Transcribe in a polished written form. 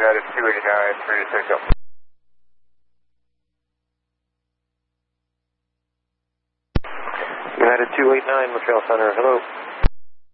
United 289, ready to take up. United 289, Montreal Center, hello.